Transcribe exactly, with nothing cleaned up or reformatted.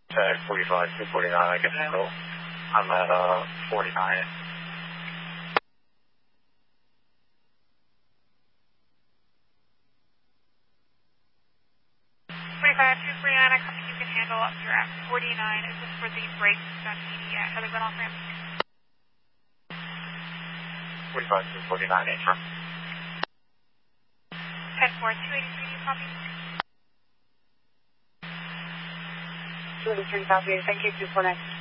Tag forty-five, two forty-nine, I can handle. I'm at uh, forty-nine. forty-five, two forty-nine, I copy you can handle. You're at forty-nine. Is this for the brakes on T D at Heather Runoff ramp? forty-five, two forty-nine, intro. ten four, two eighty-three, do you copy? two eighty-three, copy. Thank you, two four nine.